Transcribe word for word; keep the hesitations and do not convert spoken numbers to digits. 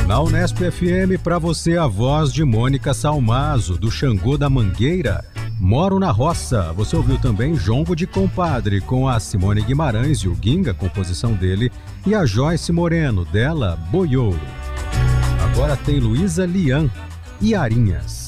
Na Unesp F M, para você, a voz de Mônica Salmazo, do Xangô da Mangueira. Moro na Roça. Você ouviu também Jongo de Compadre, com a Simone Guimarães e o Ginga, composição dele, e a Joyce Moreno, dela, Boiou. Agora tem Luísa Lian e Arinhas.